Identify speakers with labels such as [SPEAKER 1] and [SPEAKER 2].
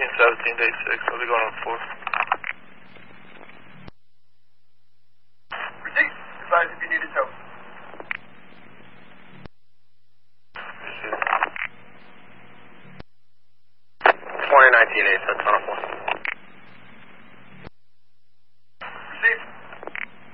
[SPEAKER 1] 1917 day 6. I'll be going on 4.
[SPEAKER 2] Repeat. Advise if you need help.
[SPEAKER 1] 2019 day 6 on a 4.